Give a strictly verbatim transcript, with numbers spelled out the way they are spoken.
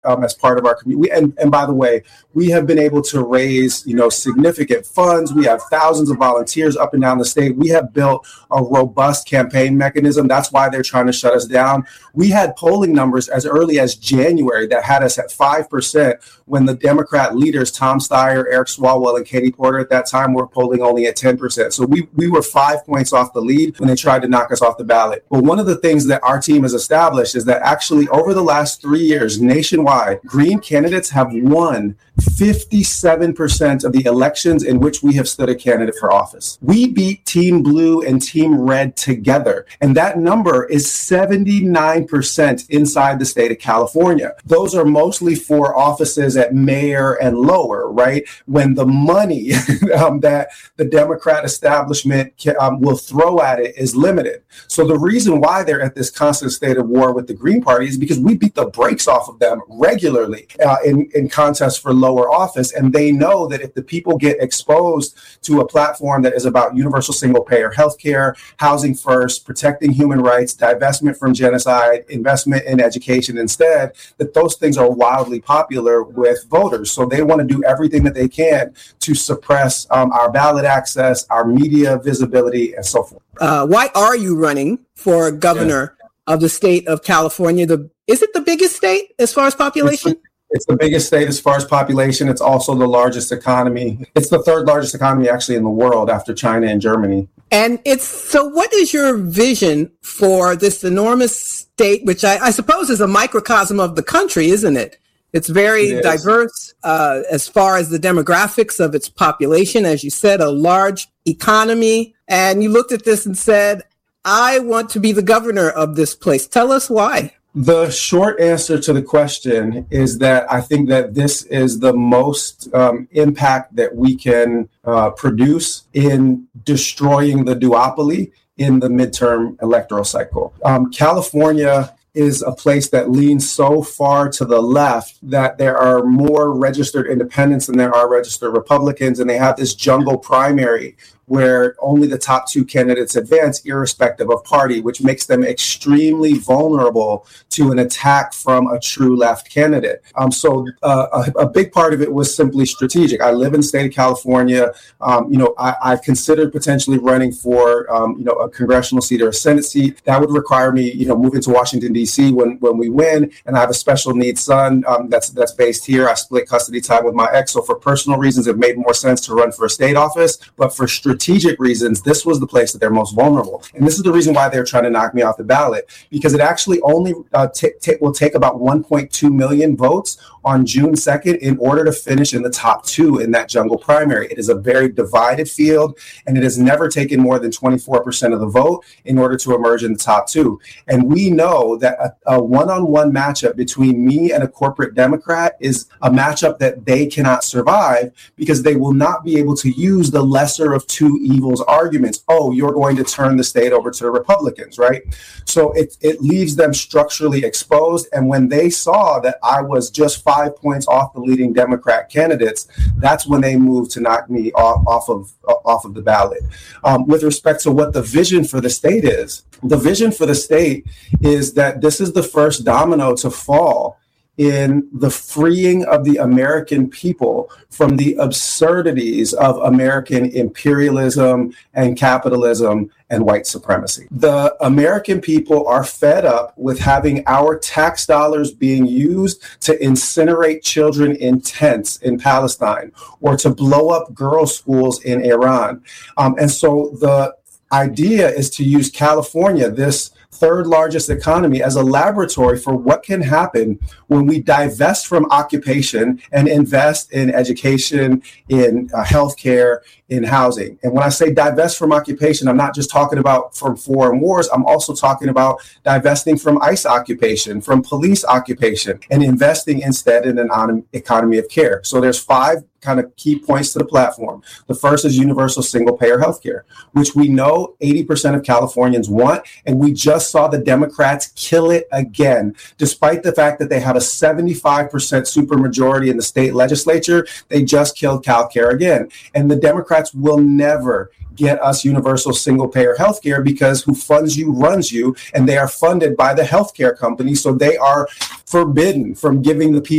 um, as part of our community. And, and by the way, we have been able to raise, you know, significant funds. We have thousands of volunteers up and down the state. We have built a robust campaign mechanism. That's why they're trying to shut us down. We had polling numbers as early as January that had us at five percent when the Democrat leaders, Tom Steyer, Eric Swalwell, and Katie Porter at that time were polling only at ten percent. So we, we were five points off the lead when they tried to knock us off the ballot. But one of the things that our team has established is that actually over the last three years, nationwide, Green candidates have won fifty-seven percent of the elections in which we have stood a candidate for office. We beat Team Blue and Team Red together. And that number is seventy-nine percent inside the state of California. Those are mostly for offices at mayor and lower, right? When the money um, that the Democrat establishment can, um, will throw at it is limited. So the reason why they're at this constant state of war with the Green Party is because we beat the brakes off of them regularly uh, in, in contests for lower office. And they know that if the people get exposed to a platform that is about universal single payer healthcare, housing first, protecting human rights, divestment from genocide, investment in education instead, that those things are wildly popular with voters. So they want to do everything that they can to suppress um, our ballot access, our media visibility, and so forth. Uh, why are you running for governor yeah. of the state of California? The is it the biggest state as far as population? It's the, it's the biggest state as far as population. It's also the largest economy. It's the third largest economy actually in the world after China and Germany. And it's so what is your vision for this enormous state, which I, I suppose is a microcosm of the country, isn't it? It's very it diverse uh, as far as the demographics of its population. As you said, a large economy. And you looked at this and said, I want to be the governor of this place. Tell us why. The short answer to the question is that I think that this is the most um, impact that we can uh, produce in destroying the duopoly in the midterm electoral cycle. Um, California is a place that leans so far to the left that there are more registered independents than there are registered Republicans, and they have this jungle primary where only the top two candidates advance irrespective of party, which makes them extremely vulnerable to an attack from a true left candidate. Um, so uh, a, a big part of it was simply strategic. I live in the state of California. Um, you know, I, I considered potentially running for, um, you know, a congressional seat or a Senate seat. That would require me, you know, moving to Washington, D C when, when we win. And I have a special needs son um, that's that's based here. I split custody time with my ex. So for personal reasons, it made more sense to run for a state office. But for strategic strategic reasons, this was the place that they're most vulnerable. And this is the reason why they're trying to knock me off the ballot, because it actually only uh, t- t- will take about one point two million votes on June second in order to finish in the top two in that jungle primary. It is a very divided field, and it has never taken more than twenty-four percent of the vote in order to emerge in the top two. And we know that a, a one-on-one matchup between me and a corporate Democrat is a matchup that they cannot survive because they will not be able to use the lesser of two evils arguments. Oh, you're going to turn the state over to the Republicans, right? So it, it leaves them structurally exposed. And when they saw that I was just five points off the leading Democrat candidates, that's when they moved to knock me off, off of off of the ballot. Um, with respect to what the vision for the state is, the vision for the state is that this is the first domino to fall in the freeing of the American people from the absurdities of American imperialism and capitalism and white supremacy. The American people are fed up with having our tax dollars being used to incinerate children in tents in Palestine or to blow up girls' schools in Iran. Um, and so the idea is to use California, this third largest economy, as a laboratory for what can happen when we divest from occupation and invest in education, in uh, healthcare, in housing. And when I say divest from occupation, I'm not just talking about from foreign wars. I'm also talking about divesting from ICE occupation, from police occupation, and investing instead in an on- economy of care. So there's five kind of key points to the platform. The first is universal single payer healthcare, which we know eighty percent of Californians want. And we just saw the Democrats kill it again. Despite the fact that they have a seventy-five percent supermajority in the state legislature, they just killed CalCare again. And the Democrats will never get us universal single payer healthcare because who funds you runs you, and they are funded by the healthcare company. So they are forbidden from giving the people